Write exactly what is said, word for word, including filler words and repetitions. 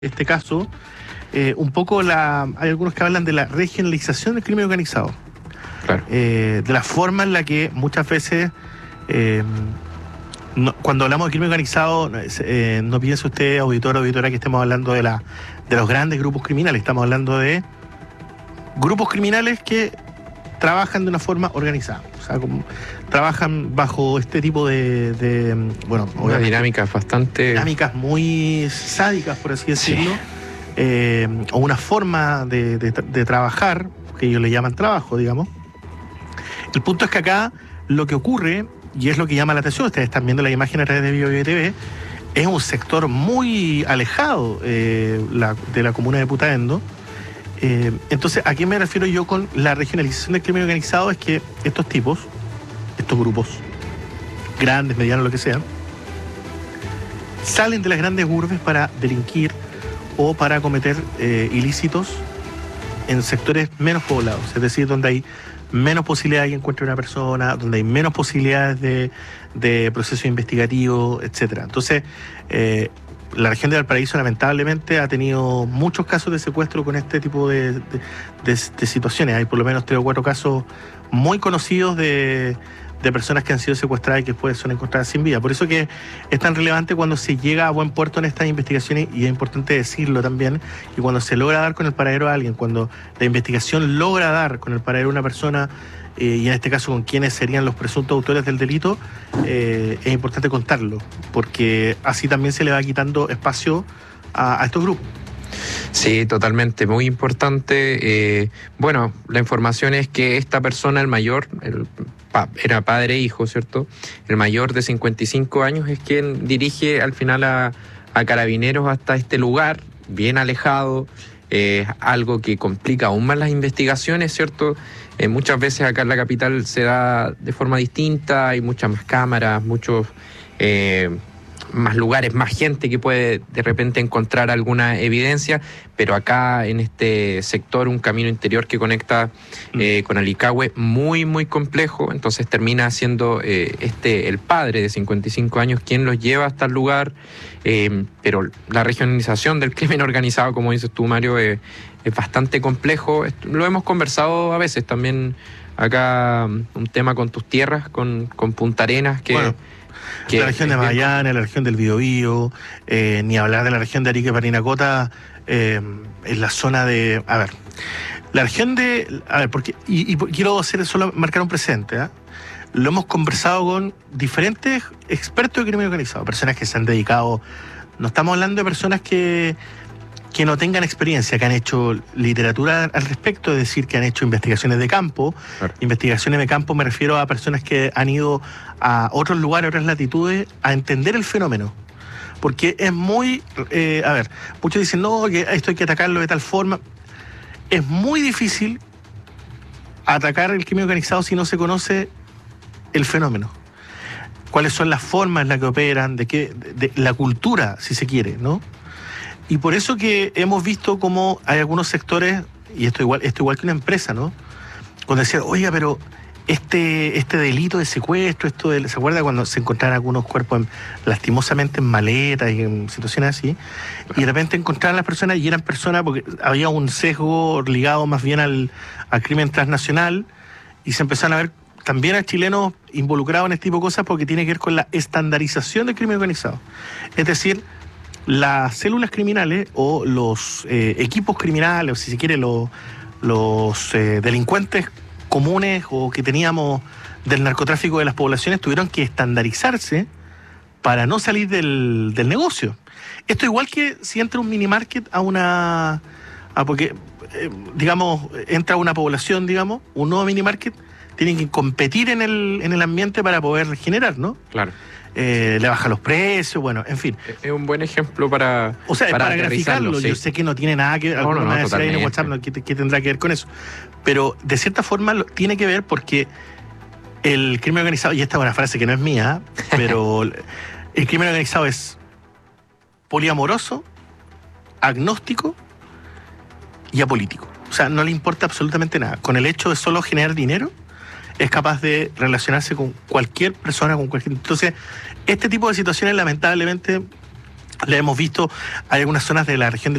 este caso, eh, un poco la, hay algunos que hablan de la regionalización del crimen organizado. Claro. Eh, de la forma en la que muchas veces, eh, no, cuando hablamos de crimen organizado, eh, no piense usted, auditor o auditora, que estemos hablando de, la, de los grandes grupos criminales. Estamos hablando de grupos criminales que trabajan de una forma organizada. O sea, como, trabajan bajo este tipo de, de bueno, una dinámica bastante... dinámicas muy sádicas, por así decirlo, Sí. eh, o una forma de, de, de trabajar, que ellos le llaman trabajo, digamos. El punto es que acá lo que ocurre, y es lo que llama la atención, ustedes están viendo la imagen a través de BioBio T V, es un sector muy alejado eh, la, de la comuna de Putaendo. Eh, entonces, ¿a qué me refiero yo con la regionalización del crimen organizado? Es que estos tipos, estos grupos, grandes, medianos, lo que sea, salen de las grandes urbes para delinquir o para cometer eh, ilícitos en sectores menos poblados, es decir, donde hay menos posibilidades de que encuentre una persona, donde hay menos posibilidades de, de proceso investigativo, etcétera. Entonces, eh, la región de Valparaíso lamentablemente ha tenido muchos casos de secuestro con este tipo de, de, de, de situaciones. Hay por lo menos tres o cuatro casos muy conocidos de, de personas que han sido secuestradas y que después son encontradas sin vida. Por eso que es tan relevante cuando se llega a buen puerto en estas investigaciones, y es importante decirlo también, y cuando se logra dar con el paradero a alguien, cuando la investigación logra dar con el paradero a una persona, eh, y en este caso con quienes serían los presuntos autores del delito, eh, es importante contarlo, porque así también se le va quitando espacio a, a estos grupos. Sí, totalmente, muy importante. Eh, bueno, la información es que esta persona, el mayor, el, pa, era padre e hijo, ¿cierto? El mayor de cincuenta y cinco años es quien dirige al final a, a Carabineros hasta este lugar, bien alejado, eh, algo que complica aún más las investigaciones, ¿cierto? Eh, muchas veces acá en la capital se da de forma distinta, hay muchas más cámaras, muchos... Eh, más lugares, más gente que puede de repente encontrar alguna evidencia, pero acá en este sector, un camino interior que conecta eh, con Alicahue, muy, muy complejo, entonces termina siendo eh, este el padre de cincuenta y cinco años quien los lleva hasta el lugar, eh, pero la regionalización del crimen organizado, como dices tú, Mario, eh, es bastante complejo. Lo hemos conversado a veces también acá, un tema con tus tierras, con, con Punta Arenas, que... Bueno. Que la región de Magallanes, la región del Biobío, eh, ni hablar de la región de Arica y Parinacota, eh, en la zona de... A ver, la región de... A ver, porque y, y quiero hacer solo marcar un presente, ¿eh? Lo hemos conversado con diferentes expertos de crimen organizado, personas que se han dedicado... No estamos hablando de personas que... que no tengan experiencia, que han hecho literatura al respecto, es decir, que han hecho investigaciones de campo. Claro. Investigaciones de campo me refiero a personas que han ido a otros lugares, a otras latitudes, a entender el fenómeno. Porque es muy... Eh, a ver, muchos dicen, no, que esto hay que atacarlo de tal forma. Es muy difícil atacar el crimen organizado si no se conoce el fenómeno. Cuáles son las formas en las que operan, de qué, de, de la cultura, si se quiere, ¿no? Y por eso que hemos visto cómo hay algunos sectores, y esto igual, esto igual que una empresa, ¿no? Cuando decían, oiga, pero este, este delito de secuestro, esto de, ¿se acuerda cuando se encontraban algunos cuerpos en, lastimosamente en maletas y en situaciones así? Y de repente encontraban a las personas y eran personas, porque había un sesgo ligado más bien al, al crimen transnacional, y se empezaron a ver también a chilenos involucrados en este tipo de cosas, porque tiene que ver con la estandarización del crimen organizado. Es decir, las células criminales o los eh, equipos criminales, o si se quiere, los, los eh, delincuentes comunes o que teníamos del narcotráfico de las poblaciones tuvieron que estandarizarse para no salir del, del negocio. Esto igual que si entra un mini market a una... A porque, eh, digamos, entra una población, digamos, un nuevo mini market, tienen que competir en el, en el ambiente para poder generar, ¿no? Claro. Eh, le baja los precios, bueno, en fin. Es un buen ejemplo para O sea, para, para graficarlo, sí. Yo sé que no tiene nada que ver, no, no, no, decir ahí en WhatsApp, ¿no? ¿Qué, ¿qué tendrá que ver con eso? Pero de cierta forma lo, tiene que ver porque el crimen organizado, y esta es una frase que no es mía, pero el crimen organizado es poliamoroso, agnóstico y apolítico. O sea, no le importa absolutamente nada. Con el hecho de solo generar dinero, es capaz de relacionarse con cualquier persona, con cualquier... Entonces, este tipo de situaciones, lamentablemente, la hemos visto, hay algunas zonas de la región del